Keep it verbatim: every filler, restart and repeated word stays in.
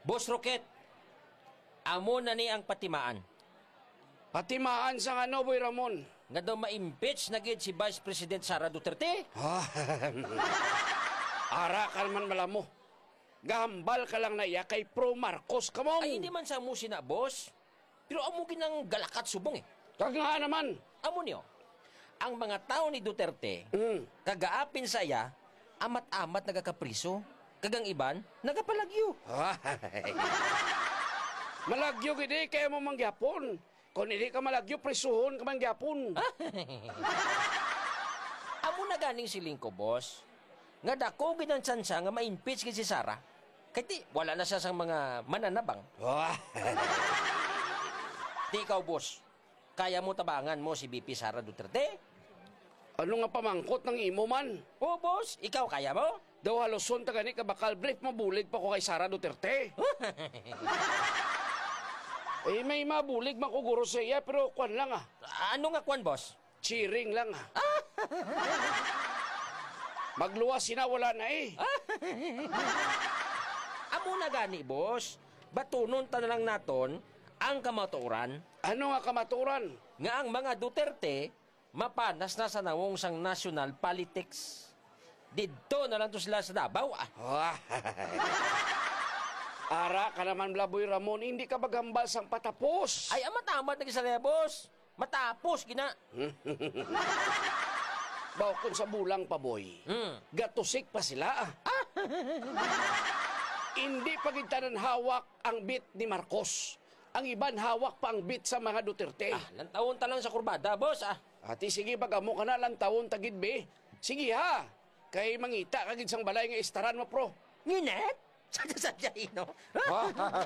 Boss Rocket, amo na ni ang patimaan. Patimaan sa ano, Boy Ramon? Nga daw ma-impeach na gid si Vice President Sara Duterte. Ah, ara ka naman malamo. Gahambal ka lang na iya kay Pro Marcos ka mo. Ay, hindi man sa mo sina, boss. Pero amo ginang galakat subong eh. Kag nga naman. Amo niyo, ang mga tao ni Duterte, Mm. kagaapin sa iya, amat-amat nagakapriso. Kagang iban, nagapalagyo. Ay. Malagyo gidi kaya mo mangyapon. Kung hindi ka malagyo, prisuhon ka mangyapon. Amo na ganing siling ko, boss. Nga dako gid ang tsansa nga ma-impeach gid si Sara. Kaya di, wala na siya sa mga mananabang. Ah. Di ikaw, boss. Kaya mo tabangan mo si B P Sara Duterte? Ano nga pamangkot ng imo man? Oo, boss. Ikaw kaya mo? Daw haluson ta gani ka bakal brief mabulig pa ko kay Sara Duterte. Eh may mabulig makuguro sa iya pero kwan lang ah. Ano nga kwan, boss? Cheering lang ah. Magluwas sina wala na eh. Amo na gani, boss. Batunon ta na lang naton ang kamaturan Ano nga kamaturan? nga ang mga Duterte mapanas na sa nawong sang national politics. Dito na lang to sila sa Davao ah. Ah. Ara ka naman Blaboy Ramon, hindi ka bagambal sang patapos. Ay, amat-amat na kisala, boss. Matapos, gina. Bawkon sa bulang pa boy. Hmm. Gatusik pa sila ah. Hindi pagitanan hawak ang bit ni Marcos. Ang iban hawak pa ang bit sa mga Duterte. Ah, lantawon ta lang sa kurbada, boss ah. Ati sige pagamo ka na lang taon tagid be. Sige ha. Kay mangita kagid sang balay nga istaran mo pro. Nginet? Sa sa ino. Ha?